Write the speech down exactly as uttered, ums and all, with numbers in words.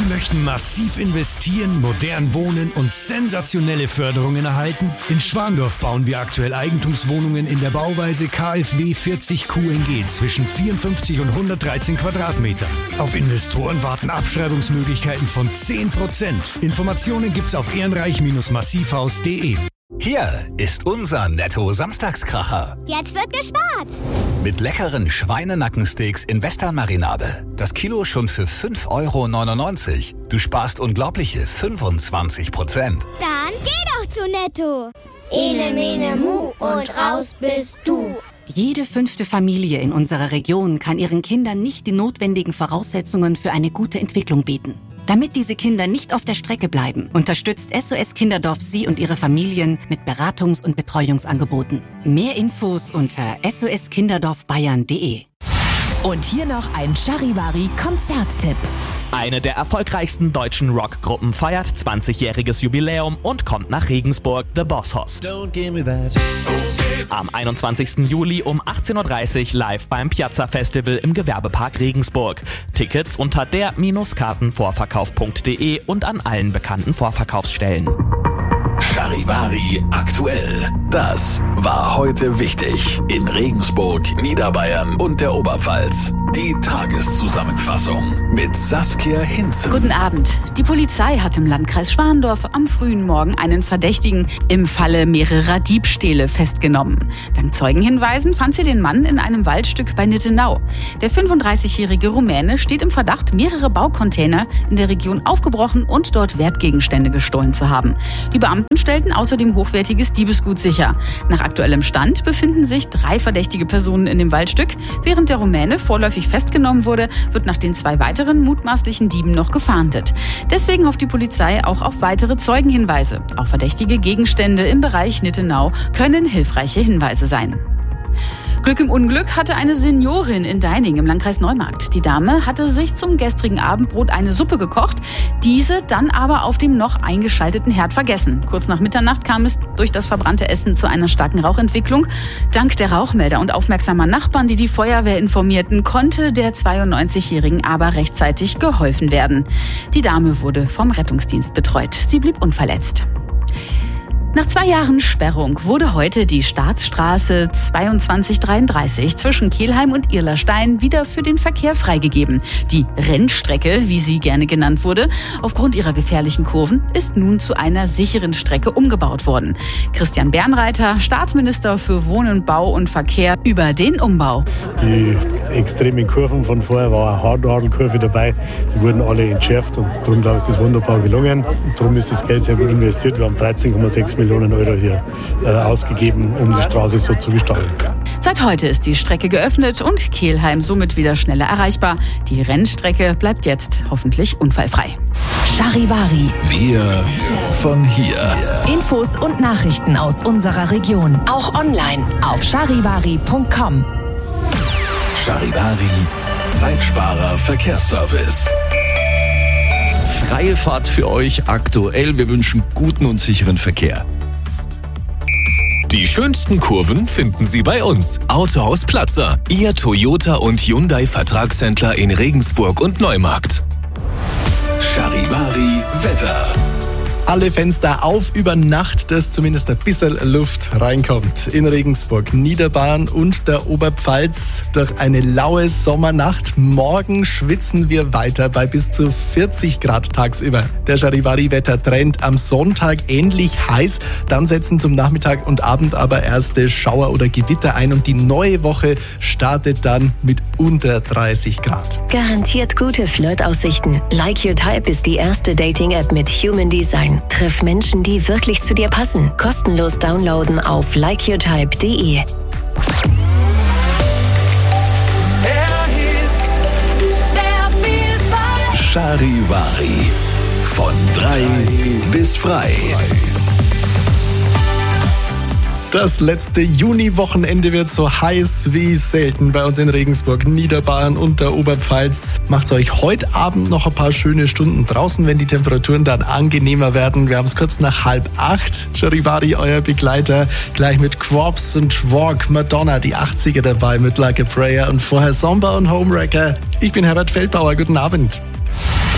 Sie möchten massiv investieren, modern wohnen und sensationelle Förderungen erhalten? In Schwandorf bauen wir aktuell Eigentumswohnungen in der Bauweise K f W vierzig Q N G zwischen vierundfünfzig und hundertdreizehn Quadratmetern. Auf Investoren warten Abschreibungsmöglichkeiten von zehn Prozent. Informationen gibt's auf ehrenreich Massivhaus punkt de. Hier ist unser Netto-Samstagskracher. Jetzt wird gespart. Mit leckeren Schweinenackensteaks in Western-Marinade. Das Kilo schon für fünf Euro neunundneunzig. Du sparst unglaubliche fünfundzwanzig Prozent. Dann geh doch zu Netto. Ene, mene, mu und raus bist du. Jede fünfte Familie in unserer Region kann ihren Kindern nicht die notwendigen Voraussetzungen für eine gute Entwicklung bieten. Damit diese Kinder nicht auf der Strecke bleiben, unterstützt S O S Kinderdorf Sie und Ihre Familien mit Beratungs- und Betreuungsangeboten. Mehr Infos unter s o s kinderdorf bayern punkt de. Und hier noch ein Charivari-Konzerttipp. Eine der erfolgreichsten deutschen Rockgruppen feiert zwanzigjähriges Jubiläum und kommt nach Regensburg, The Boss Hoss. Don't give me that. Am einundzwanzigsten Juli um achtzehn Uhr dreißig live beim Piazza Festival im Gewerbepark Regensburg. Tickets unter der Kartenvorverkauf punkt de und an allen bekannten Vorverkaufsstellen. Charivari aktuell. Das war heute wichtig in Regensburg, Niederbayern und der Oberpfalz. Die Tageszusammenfassung mit Saskia Hinzen. Guten Abend. Die Polizei hat im Landkreis Schwandorf am frühen Morgen einen Verdächtigen im Falle mehrerer Diebstähle festgenommen. Dank Zeugenhinweisen fand sie den Mann in einem Waldstück bei Nittenau. Der fünfunddreißigjährige Rumäne steht im Verdacht, mehrere Baucontainer in der Region aufgebrochen und dort Wertgegenstände gestohlen zu haben. Die Beamten stellten außerdem hochwertiges Diebesgut sicher. Nach aktuellem Stand befinden sich drei verdächtige Personen in dem Waldstück. Während der Rumäne vorläufig festgenommen wurde, wird nach den zwei weiteren mutmaßlichen Dieben noch gefahndet. Deswegen hofft die Polizei auch auf weitere Zeugenhinweise. Auch verdächtige Gegenstände im Bereich Nittenau können hilfreiche Hinweise sein. Glück im Unglück hatte eine Seniorin in Deining im Landkreis Neumarkt. Die Dame hatte sich zum gestrigen Abendbrot eine Suppe gekocht, diese dann aber auf dem noch eingeschalteten Herd vergessen. Kurz nach Mitternacht kam es durch das verbrannte Essen zu einer starken Rauchentwicklung. Dank der Rauchmelder und aufmerksamer Nachbarn, die die Feuerwehr informierten, konnte der zweiundneunzigjährigen aber rechtzeitig geholfen werden. Die Dame wurde vom Rettungsdienst betreut. Sie blieb unverletzt. Nach zwei Jahren Sperrung wurde heute die Staatsstraße zweiundzwanzig dreiunddreißig zwischen Kelheim und Irlerstein wieder für den Verkehr freigegeben. Die Rennstrecke, wie sie gerne genannt wurde, aufgrund ihrer gefährlichen Kurven, ist nun zu einer sicheren Strecke umgebaut worden. Christian Bernreiter, Staatsminister für Wohnen, Bau und Verkehr, über den Umbau. Die extremen Kurven von vorher war eine Hardnadelkurve dabei. Die wurden alle entschärft und darum glaube ich, ist das wunderbar gelungen. Und darum ist das Geld sehr gut investiert. Wir haben dreizehn Komma sechs Millionen Euro hier äh, ausgegeben, um die Straße so zu gestalten. Seit heute ist die Strecke geöffnet und Kelheim somit wieder schneller erreichbar. Die Rennstrecke bleibt jetzt hoffentlich unfallfrei. Charivari. Wir von hier. Infos und Nachrichten aus unserer Region. Auch online auf charivari punkt com. Charivari, Zeitsparer Verkehrsservice. Freie Fahrt für euch aktuell. Wir wünschen guten und sicheren Verkehr. Die schönsten Kurven finden Sie bei uns. Autohaus Platzer, Ihr Toyota und Hyundai Vertragshändler in Regensburg und Neumarkt. Charivari Wetter. Alle Fenster auf über Nacht, dass zumindest ein bisschen Luft reinkommt. In Regensburg, Niederbayern und der Oberpfalz durch eine laue Sommernacht. Morgen schwitzen wir weiter bei bis zu vierzig Grad tagsüber. Der Charivari-Wettertrend am Sonntag ähnlich heiß. Dann setzen zum Nachmittag und Abend aber erste Schauer oder Gewitter ein und die neue Woche startet dann mit unter dreißig Grad. Garantiert gute Flirtaussichten. Like Your Type ist die erste Dating-App mit Human Design. Triff Menschen, die wirklich zu dir passen. Kostenlos downloaden auf like your type punkt de. Charivari. Von drei bis frei. Das letzte Juni-Wochenende wird so heiß wie selten bei uns in Regensburg, Niederbayern und der Oberpfalz. Macht's euch heute Abend noch ein paar schöne Stunden draußen, wenn die Temperaturen dann angenehmer werden. Wir haben es kurz nach halb acht. Charivari, euer Begleiter, gleich mit Quops und Walk, Madonna, die achtziger dabei mit Like a Prayer und vorher Samba und Homewrecker. Ich bin Herbert Feldbauer, guten Abend.